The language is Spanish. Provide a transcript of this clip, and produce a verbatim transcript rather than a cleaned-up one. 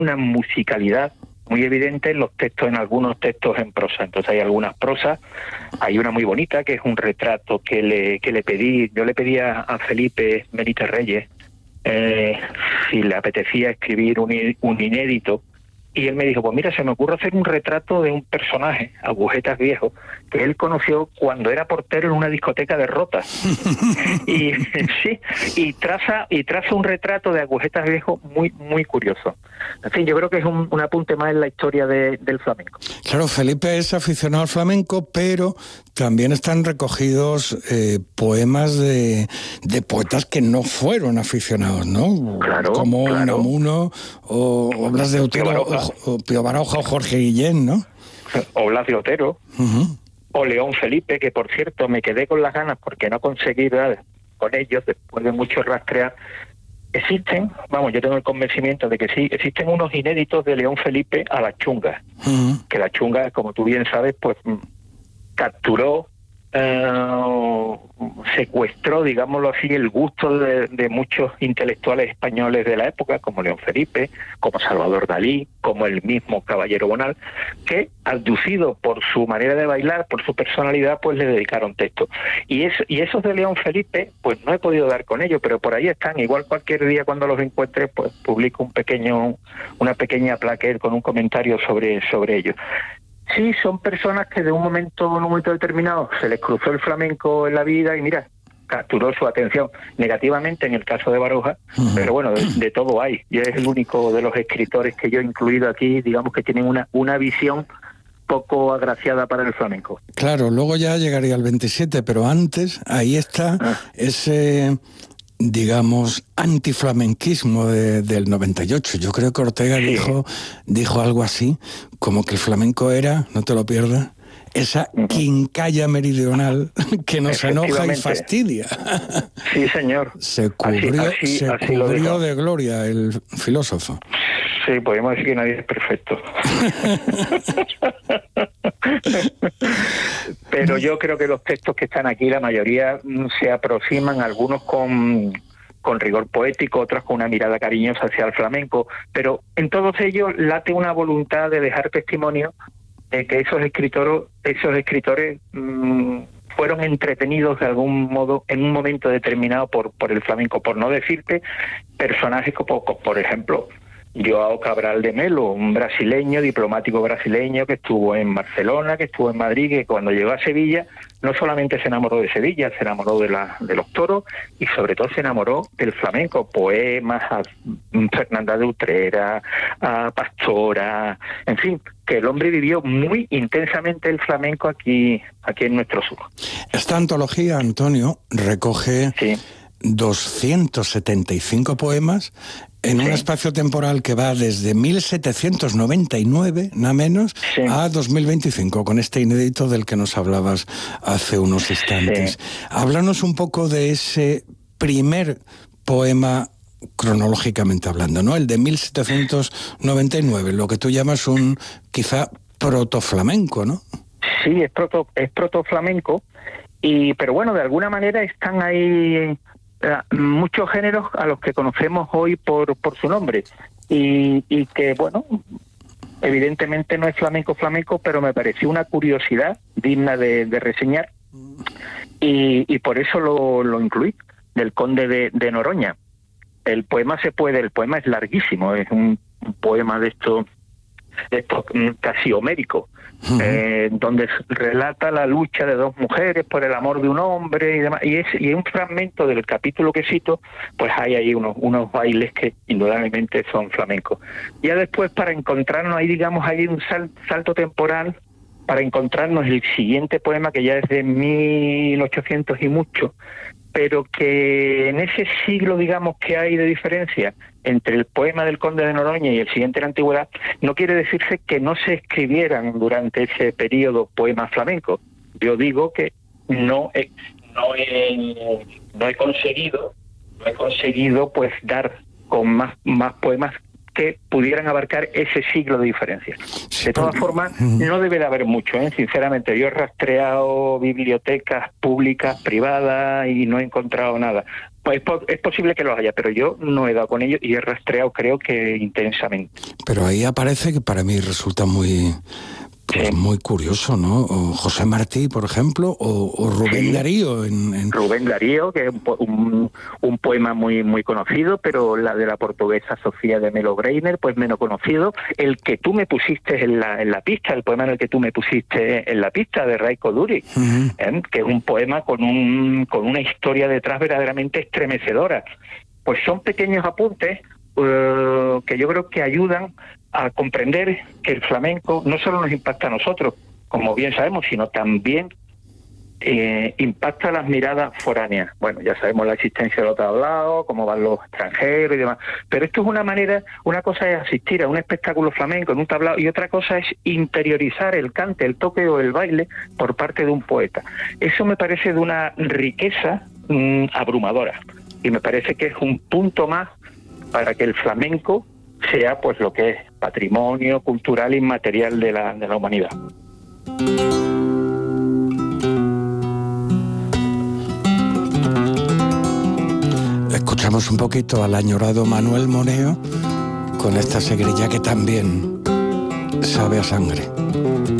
una musicalidad muy evidente en los textos, en algunos textos en prosa. Entonces hay algunas prosas, hay una muy bonita que es un retrato que le que le pedí, yo le pedí a, a Felipe Benítez Reyes eh, si le apetecía escribir un, un inédito, y él me dijo, pues mira, se me ocurre hacer un retrato de un personaje, Agujetas Viejo, que él conoció cuando era portero en una discoteca de Rota. y sí, y traza y traza un retrato de Agujetas Viejo muy muy curioso. En fin, yo creo que es un, un apunte más en la historia de, del flamenco. Claro, Felipe es aficionado al flamenco, pero también están recogidos eh, poemas de, de poetas que no fueron aficionados, ¿no? Claro, como claro. Unamuno o, o Blas de Otero o, o Pío Baroja o Jorge Guillén, ¿no? O Blas de Otero. Uh-huh. O León Felipe, que por cierto me quedé con las ganas porque no conseguí dar con ellos después de mucho rastrear. Existen, vamos, yo tengo el convencimiento de que sí, existen unos inéditos de León Felipe a la chunga, uh-huh. que la chunga, como tú bien sabes, pues capturó, eh, secuestró, digámoslo así, el gusto de, de muchos intelectuales españoles de la época, como León Felipe, como Salvador Dalí, como el mismo Caballero Bonal, que, abducido por su manera de bailar, por su personalidad, pues le dedicaron texto. Y, es, y esos de León Felipe, pues no he podido dar con ellos, pero por ahí están. Igual cualquier día cuando los encuentre, pues publico un pequeño, una pequeña plaqueta con un comentario sobre, sobre ellos. Sí, son personas que de un momento, en un momento determinado se les cruzó el flamenco en la vida y mira, capturó su atención negativamente en el caso de Baroja, uh-huh. pero bueno, de, de todo hay. Y es el único de los escritores que yo he incluido aquí, digamos que tienen una, una visión poco agraciada para el flamenco. Claro, luego ya llegaría al veintisiete, pero antes ahí está ah. ese, digamos, antiflamenquismo de, del noventa y ocho. Yo creo que Ortega sí. dijo, dijo algo así, como que el flamenco era, no te lo pierdas, esa uh-huh. quincalla meridional que nos enoja y fastidia. Sí, señor. Se cubrió, así, así, se así cubrió de gloria el filósofo. Sí, podemos decir que nadie es perfecto. Pero yo creo que los textos que están aquí, la mayoría se aproximan, algunos con... con rigor poético, otros con una mirada cariñosa hacia el flamenco, pero en todos ellos late una voluntad de dejar testimonio de que esos escritores, esos escritores mmm, fueron entretenidos de algún modo en un momento determinado por, por el flamenco, por no decirte personajes como, por ejemplo, Joao Cabral de Melo, un brasileño, diplomático brasileño que estuvo en Barcelona, que estuvo en Madrid, que cuando llegó a Sevilla no solamente se enamoró de Sevilla, se enamoró de, la, de los toros y sobre todo se enamoró del flamenco, poemas a Fernanda de Utrera, a Pastora, en fin, que el hombre vivió muy intensamente el flamenco aquí, aquí en nuestro sur. Esta antología, Antonio, recoge sí. doscientos setenta y cinco poemas en sí. un espacio temporal que va desde mil setecientos noventa y nueve, nada menos, sí. a dos mil veinticinco, con este inédito del que nos hablabas hace unos instantes. Sí. Háblanos un poco de ese primer poema cronológicamente hablando, ¿no? El de mil setecientos noventa y nueve, lo que tú llamas un quizá protoflamenco, ¿no? Sí, es proto, es protoflamenco, y pero bueno, de alguna manera están ahí muchos géneros a los que conocemos hoy por por su nombre y, y que bueno, evidentemente no es flamenco flamenco, pero me pareció una curiosidad digna de, de reseñar y, y por eso lo, lo incluí, del Conde de, de Noroña. El poema se puede, el poema es larguísimo, es un, un poema de esto, de esto casi homérico. Uh-huh. Eh, donde relata la lucha de dos mujeres por el amor de un hombre y demás, y es y un fragmento del capítulo que cito, pues hay ahí unos unos bailes que indudablemente son flamencos. Ya después, para encontrarnos ahí, digamos, hay un sal, salto temporal para encontrarnos el siguiente poema, que ya es de mil ochocientos y mucho, pero que en ese siglo, digamos, que hay de diferencia entre el poema del Conde de Noroña y el siguiente de la antigüedad, no quiere decirse que no se escribieran durante ese periodo poemas flamencos. Yo digo que no he, no he, no he conseguido, no he conseguido pues dar con más, más poemas que pudieran abarcar ese siglo de diferencia. De todas formas, no debe de haber mucho, ¿eh? Sinceramente, yo he rastreado bibliotecas públicas, privadas, y no he encontrado nada. Pues es posible que los haya, pero yo no he dado con ellos y he rastreado, creo que intensamente. Pero ahí aparece, que para mí resulta muy... Pues sí, muy curioso, ¿no? O José Martí, por ejemplo, o, o Rubén sí. Darío. En, en... Rubén Darío, que es un, un, un poema muy muy conocido, pero la de la portuguesa Sofía de Melo Breiner, pues menos conocido. El que tú me pusiste en la, en la pista, el poema en el que tú me pusiste en la pista, de Raiko Duri, uh-huh. ¿eh? Que es un poema con, un, con una historia detrás verdaderamente estremecedora. Pues son pequeños apuntes uh, que yo creo que ayudan a comprender que el flamenco no solo nos impacta a nosotros, como bien sabemos, sino también eh, impacta a las miradas foráneas. Bueno, ya sabemos la existencia de los tablaos, cómo van los extranjeros y demás, pero esto es una manera, una cosa es asistir a un espectáculo flamenco en un tablao y otra cosa es interiorizar el cante, el toque o el baile por parte de un poeta. Eso me parece de una riqueza mmm, abrumadora, y me parece que es un punto más para que el flamenco sea pues lo que es patrimonio cultural inmaterial de la, de la humanidad. Escuchamos un poquito al añorado Manuel Moneo con esta seguirilla que también sabe a sangre.